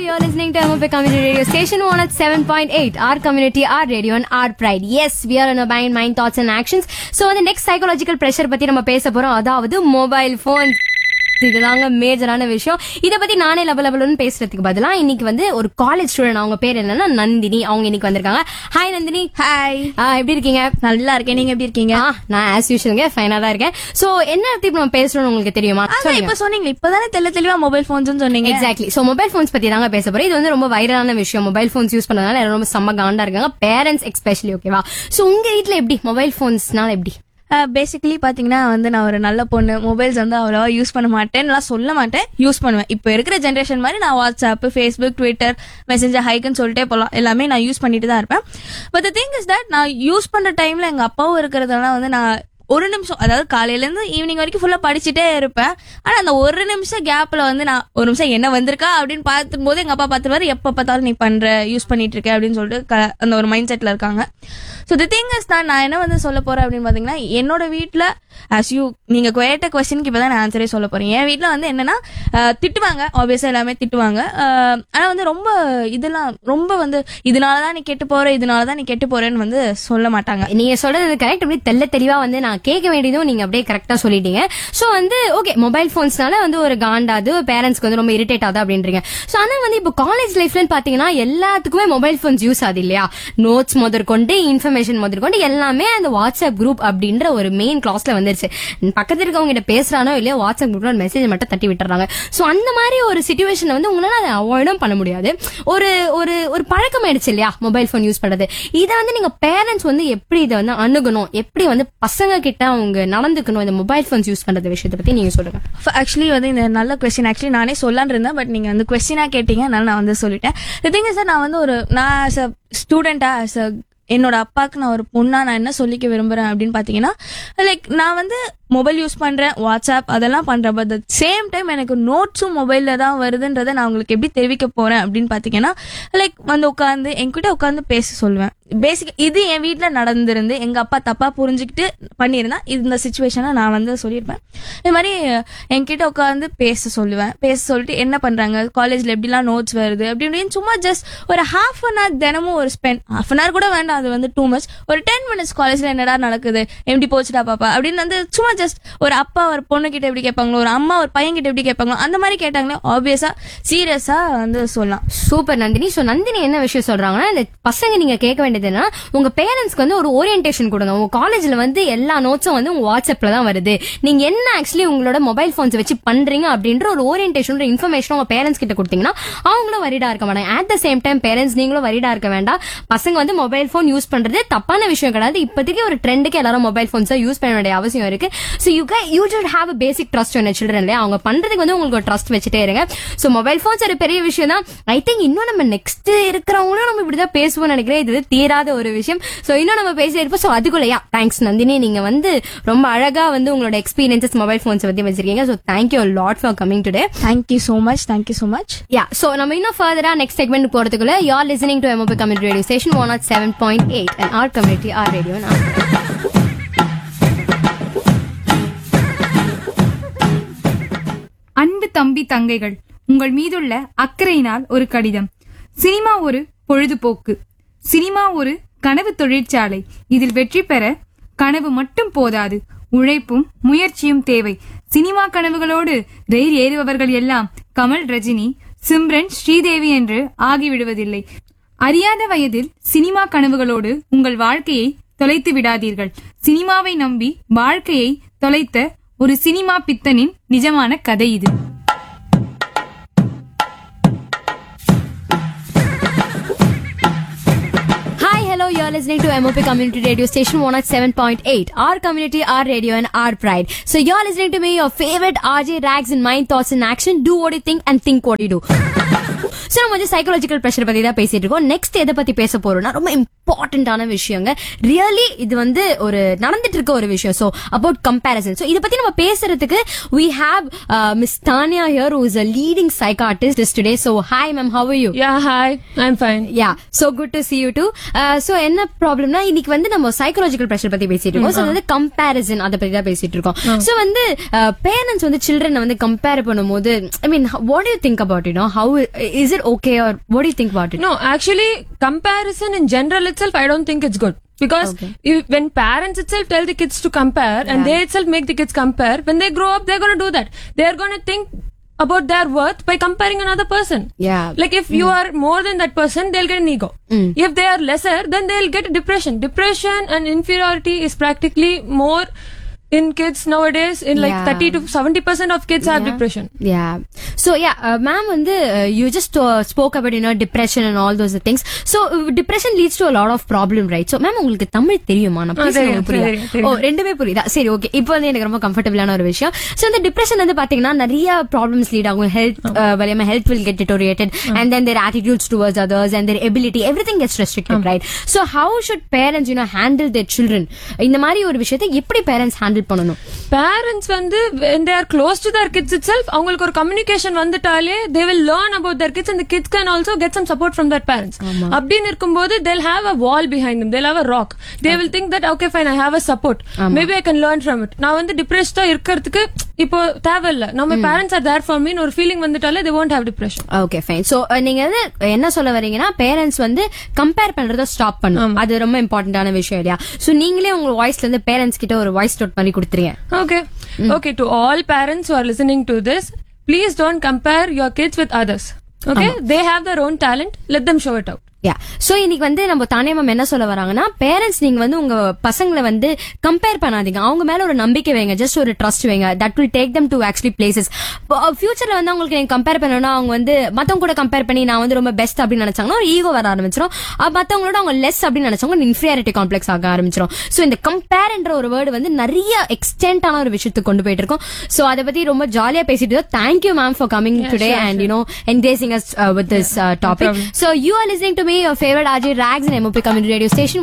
you're listening to MOP Community Radio Station 107.8. Our community, our radio and our pride. Yes, we are in a mind, thoughts and actions. So, the next psychological pressure பத்தி நம்ம பேச போறோம். அதாவது mobile phone. இதுதாங்க மேஜரான விஷயம். இத பத்தி நானே லபலபலன்னு பேசுறதுக்கு பதிலா இன்னைக்கு வந்து ஒரு காலேஜ் ஸ்டூடெண்ட், அவங்க பேர் என்னன்னா நந்தினி, அவங்க இன்னைக்கு வந்திருக்காங்க. ஹாய் நந்தினி. ஹாய். எப்படி இருக்கீங்க? நல்லா இருக்கேன். நீங்க எப்படி இருக்கீங்க? நான் ஆஸ் யூஷுவல்ங்க ஃபைனா தான் இருக்கேன். சோ என்ன பத்தி நம்ம பேசுறோம் உங்களுக்கு தெரியுமா? இப்ப சொன்னீங்க, இப்பதானே தெளிவா மொபைல் போன்ஸ் சொன்னீங்க. எக்ஸாக்ட்லி. சோ மொபைல் போன்ஸ் பத்தி தாங்க பேச போறேன். இது வந்து ரொம்ப வைரலான விஷயம். மொபைல் போன்ஸ் யூஸ் பண்ணனால எல்லாரும் ரொம்ப செம்ம காண்டா இருக்காங்க, பேரண்ட்ஸ் எஸ்பெஷலி. ஓகேவா? சோ உங்க வீட்ல எப்படி மொபைல் போன்ஸ்னால எப்படி? பேசிக்கலி பாத்தீங்கன்னா வந்து நான் ஒரு நல்ல பொண்ணு, மொபைல்ஸ் வந்து அவ்வளவா யூஸ் பண்ண மாட்டேன், சொல்ல மாட்டேன், யூஸ் பண்ணுவேன். இப்ப இருக்கிற ஜென்ரேஷன் மாதிரி நான் வாட்ஸ்அப், ஃபேஸ்புக், ட்விட்டர், மெசேஞ்சர், ஹைக்குன்னு சொல்லிட்டே போலாம், எல்லாமே நான் யூஸ் பண்ணிட்டு தான் இருப்பேன். But the thing is that நான் யூஸ் பண்ற டைம்ல எங்க அப்பாவும் இருக்கிறதுனால வந்து நான் ஒரு நிமிஷம், அதாவது காலையில இருந்து ஈவினிங் வரைக்கும் ஃபுல்லா படிச்சுட்டே இருப்பேன். ஆனா அந்த ஒரு நிமிஷம் கேப்ல வந்து நான் ஒரு நிமிஷம் என்ன வந்திருக்கா அப்படின்னு பார்த்தும் போது எங்க அப்பா பார்த்துருவாரு, எப்ப பார்த்தாலும் நீ பண்ற, யூஸ் பண்ணிட்டு இருக்க அப்படின்னு சொல்லிட்டு அந்த ஒரு மைண்ட் செட்ல இருக்காங்க. ஸோ தி திங் இஸ் நான் என்ன வந்து சொல்ல போறேன் அப்படின்னு பாத்தீங்கன்னா, என்னோட வீட்டுல நீங்க கேட்ட கொஸ்டினுக்கு இப்பதான் நான் ஆன்சரே சொல்ல போறேன். என் வீட்டுல வந்து என்னன்னா திட்டுவாங்க, ஆப்வியஸா எல்லாமே திட்டுவாங்க. ஆனா வந்து ரொம்ப இதெல்லாம் ரொம்ப வந்து இதனாலதான் நீ கெட்டு போற, இதனாலதான் நீ கெட்டு போறேன்னு வந்து சொல்ல மாட்டாங்க. நீங்க சொல்றது கரெக்ட். அப்படி தெளிவா வந்து நான் கேட்க வேண்டியதும் நீங்க அப்படியே கரெக்டா சொல்லிட்டீங்க. சோ வந்து ஓகே, மொபைல் போன்ஸ்னால வந்து ஒரு காண்டாது, பேரண்ட்ஸ்க்கு வந்து ரொம்ப இரிட்டேட் ஆகுது அப்படின்றீங்க. சோ ஆனா வந்து இப்போ காலேஜ் லைஃப்ல பாத்தீங்கன்னா எல்லாத்துக்குமே மொபைல் போன்ஸ் யூஸ் ஆகுது இல்லையா? நோட்ஸ் முதற்கொண்டு, இன்ஃபர்மேஷன் முதற்கொண்டு எல்லாமே அந்த வாட்ஸ்அப் குரூப் அப்படின்ற ஒரு மெயின் கிளாஸ்ல வந்துருச்சு. பக்கத்துல இருக்கவங்க கிட்ட பேசுறானோ இல்லையா, வாட்ஸ்அப் குரூப்ல மெசேஜ் மட்டும் தட்டி விட்டுறாங்க. சோ அந்த மாதிரி ஒரு சிச்சுவேஷன்ல வந்து உங்களால அதை அவாய்டும் பண்ண முடியாது. ஒரு ஒரு ஒரு பழக்கம் ஆயிடுச்சு இல்லையா மொபைல் போன் யூஸ் பண்றது. இதை வந்து நீங்க பேரண்ட்ஸ் வந்து எப்படி இதை வந்து அணுகணும், எப்படி வந்து பசங்க கிட்ட அவங்க நடந்துக்கணும் இந்த மொபைல் போன்ஸ் யூஸ் பண்றது விஷயத்தை பத்தி நீங்க சொல்லுங்க. ஆக்சுவலி வந்து இந்த நல்ல கொஸ்டின் ஆக்சுவலி நானே சொல்லலான்னு இருந்தேன், பட் நீங்க வந்து கொஸ்டினா கேட்டீங்க, அதனால நான் வந்து சொல்லிட்டேன். தி திங் இஸ் நான் வந்து நான் ஆஸ் அ ஸ்டூடெண்டா, ஆஸ் அ என்னோட அப்பாவுக்கு நான் ஒரு பொண்ணா நான் என்ன சொல்லிக்க விரும்புறேன் அப்படின்னு பாத்தீங்கன்னா, லைக் நான் வந்து மொபைல் யூஸ் பண்றேன், வாட்ஸ்அப் அதெல்லாம் பண்றேன். பட் சேம் டைம் எனக்கு நோட்ஸும் மொபைல்ல தான் வருதுன்றதை நான் உங்களுக்கு எப்படி தெரிவிக்க போறேன் அப்படின்னு பாத்தீங்கன்னா, லைக் வந்து உட்காந்து என்கிட்ட உட்காந்து பேச சொல்லுவேன். பேசிக் இது என் வீட்டுல நடந்திருந்து எங்க அப்பா தப்பா புரிஞ்சுக்கிட்டு பண்ணியிருந்தா இந்த சிச்சுவேஷனை நான் வந்து சொல்லியிருப்பேன். இது மாதிரி என்கிட்ட உட்காந்து பேச சொல்லுவேன். பேச சொல்லிட்டு என்ன பண்றாங்க காலேஜ்ல, எப்படிலாம் நோட்ஸ் வருது அப்படின்னு சும்மா ஜஸ்ட் ஒரு ஹாஃப் அன் ஹவர் தினமும் ஒரு ஸ்பெண்ட், ஹாஃப் அன் ஹவர் கூட வேண்டாம், அது வந்து டூ மச், ஒரு 10 minutes காலேஜ்ல என்னடா நடக்குது, எப்படி போச்சுடா பாப்பா அப்படின்னு வந்து சும்மா ஜஸ்ட் ஒரு அப்பா ஒரு பொண்ணு கிட்ட எப்படி கேட்பாங்களோ, ஒரு அம்மா ஒரு பையன் கிட்ட எப்படி கேட்பாங்களோ அந்த மாதிரி கேட்டாங்களே, ஆப்வியஸா சீரியஸா வந்து சொல்லலாம். சூப்பர் நந்தினி. சோ நந்தினி என்ன விஷயம் சொல்றாங்கன்னா, இந்த பசங்க நீங்க கேட்க வேண்டியது என்ன, உங்க பேரண்ட்ஸ்க்கு வந்து ஒரு ஓரியன்டேஷன் கொடுங்க. உங்க காலேஜ்ல வந்து எல்லா நோட்ஸும் வந்து உங்க வாட்ஸ்அப்ல தான் வருது, நீங்க என்ன ஆக்சுவலி உங்களோட மொபைல் போன்ஸ் வச்சு பண்றீங்க அப்படின்ற ஒரு ஓரியன்டேஷன் இன்ஃபர்மேஷன் உங்க பேரண்ட்ஸ் கிட்ட கொடுத்தீங்கன்னா அவங்களும் வரிடா இருக்க மாட்டாங்க. At the same time parents நீங்களும் வரிடா இருக்க வேண்டாம். பசங்க வந்து மொபைல் போன் யூஸ் பண்றது தப்பான விஷயம் கிடையாது. இப்போதைக்கு ஒரு ட்ரெண்டுக்கு எல்லாரும் மொபைல் போன்ஸ் யூஸ் பண்ண வேண்டிய அவசியம் இருக்கு. So you should have a basic trust on your children இல்லையா? அவங்க பண்றதுக்கு வந்து உங்களுக்கு ஒரு ட்ரஸ்ட் வச்சுட்டே இருங்க. சோ மொபைல் போன்ஸ் ஒரு பெரிய விஷயம் தான். ஐ திங்க் இன்னும் நம்ம நெக்ஸ்ட் இருக்கிறவங்களும் நம்ம இப்படிதான் பேசுவோம்னு நினைக்கிறேன். இது தீராத ஒரு விஷயம். சோ இன்னும் நம்ம பேசிட்டே இருப்போம். சோ அதுக்குள்ளயா தேங்க்ஸ் நந்தினி, நீங்க வந்து ரொம்ப அழகா வந்து உங்களோட எக்ஸ்பீரியன்சஸ் மொபைல் போன்ஸ் பத்தி வச்சிருக்கீங்க. So thank you a lot for coming today. Thank you so much. Thank you so much. Yeah, so நம்ம இன்னும் ஃபர்தரா நெக்ஸ்ட் செக்மெண்ட் போறதுக்குள்ள you are listening to MOP Community Radio Station 107.8 and our community, our radio and our அன்பு தம்பி தங்கைகள், உங்கள் மீதுள்ள அக்கறையினால் ஒரு கடிதம். சினிமா ஒரு பொழுதுபோக்கு, சினிமா ஒரு கனவு தொழிற்சாலை. இதில் வெற்றி பெற கனவு மட்டும் போதாது, உழைப்பும் முயற்சியும் தேவை. சினிமா கனவுகளோடு ரயில் ஏறுபவர்கள் எல்லாம் கமல், ரஜினி, சிம்ரன், ஸ்ரீதேவி என்று ஆகிவிடுவதில்லை. அறியாத வயதில் சினிமா கனவுகளோடு உங்கள் வாழ்க்கையை தொலைத்து விடாதீர்கள். சினிமாவை நம்பி வாழ்க்கையை தொலைத்த ஒரு சினிமா பித்தனின் நிஜமான கதை இது. Hello, you're listening to MOP Community Radio Station 107.8. Our community, our radio and our pride. So you're listening to me, your favorite RJ Rags in Mind, Thoughts in Action. Do what you think and think what you do. So நம்ம வந்து psychological pressure பத்தி தான் பேசிட்டு இருக்கோம். Next எதை பத்தி பேச போறோம்னா ரொம்ப இம்பார்ட்டன்டான விஷயங்க. ரியலி இது வந்து ஒரு நடந்துட்டு இருக்க ஒரு விஷயம். So about comparison. So இத பத்தி நம்ம பேசுறதுக்கு we have Miss Tanya here, who is a leading psychiatrist today. So hi ma'am, how are you? Yeah, hi. I'm fine. Yeah, so good to see you too. So என்ன ப்ராப்ளம்னா இன்னைக்கு வந்து நம்ம psychological pressure பத்தி பேசிட்டு இருக்கோம். So வந்து comparison அத பத்தி தான் பேசிட்டு இருக்கோம். சோ வந்து பேரண்ட்ஸ் வந்து சில்ட்ரன் வந்து கம்பேர் பண்ணும்போது ஐ மீன் what do you think about it? How is it okay or what do you think about it? No, actually, comparison in general itself, I don't think it's good. Because when parents itself tell the kids to compare and they itself make the kids compare, when they grow up, they're going to do that. They're going to think about their worth by comparing another person. Yeah. Like if you are more than that person, they'll get an ego. If they are lesser, then they'll get depression. Depression and inferiority is practically more in kids nowadays. In like 30 to 70% of kids have depression. Yeah. So ma'am வந்து you just spoke about depression and all those things. So depression leads to a lot of problem, right? So ma'am உங்களுக்கு தமிழ் தெரியுமா? நான் பேசுறது புரியுதா? ஓ ரெண்டுமே புரியுதா? சரி okay. இப்போ வந்து எனக்கு ரொம்ப கம்ஃபர்டபிளான ஒரு விஷயம். So இந்த டிப்ரெஷன் வந்து பாத்தீங்கன்னா நிறைய ப்ராப்ளம்ஸ் லீட் ஆகும். Health will get deteriorated and then their attitudes towards others and their ability, everything gets restricted, right? So how should parents handle their children? இந்த மாதிரி ஒரு விஷயத்தை எப்படி parents handle பண்ணணும்? Parents வந்து when they are close to their kids itself, அவங்களுக்கு ஒரு communication வந்துட்டாலே they will learn about their kids and the kids can also get some support from their parents. அப்படின்னு இருக்கும்போது they'll have a wall behind them, they'll have a rock. They will think that okay fine, I have a support, maybe I can learn from it. நான் வந்து டிப்ரெஸ்டா இருக்கிறதுக்கு இப்போ தேவையில்ல, நம்ம parents are there for me ஒரு feeling வந்துட்டாலே they won't have depression. Okay fine. So நீங்க வந்து என்ன சொல்ல வரீங்கன்னா parents வந்து கம்பேர் பண்றத ஸ்டாப் பண்ணணும். அது ரொம்ப இம்பார்ட்டன்டான விஷயம் இல்லையா? சோ நீங்களே உங்க வாய்ஸ்ல இருந்து பேரண்ட்ஸ் கிட்ட ஒரு வாய்ஸ் நோட் பண்ணி கொடுத்துறீங்க. Okay, to all parents who are listening to this, please don't compare your kids with others. Okay, they have their own talent, let them show it out. So இன்னைக்கு வந்து நம்ம தானே ma'am என்ன சொல்ல வராங்கன்னா, parents நீங்க வந்து உங்க பசங்களை வந்து கம்பேர் பண்ணாதீங்க, அவங்க மேல ஒரு நம்பிக்கை வைங்க, ஜஸ்ட் ஒரு ட்ரஸ்ட் வைங்க. That will take them to actually places. ஃபியூச்சர்ல வந்து அவங்களுக்கு நீங்க கம்பேர் பண்ணணும்னா அவங்க வந்து மத்தவங்க கூட கம்பேர் பண்ணி நான் வந்து ரொம்ப பெஸ்ட் அப்படின்னு நினைச்சாங்கன்னா ஒரு ஈகோ வர ஆரம்பிச்சிடும். மத்தவங்களோட அவங்க லெஸ் அப்படின்னு நினைச்சவங்க இன்ஃபீரியாரிட்டி காம்ப்ளெக்ஸ் ஆக ஆரம்பிச்சிடும். சோ இந்த கம்பேர்ன்ற ஒரு வேர்டு வந்து நிறைய எக்ஸ்டென்டான ஒரு விஷயத்துக்கு கொண்டு போயிட்டு இருக்கோம். சோ அதை பத்தி ரொம்ப ஜாலியா பேசிட்டு இருக்கோம். Thank you ma'am for coming today and engaging us with this topic. So you are listening to me, your favorite RJ Rags in MOP Community Radio Station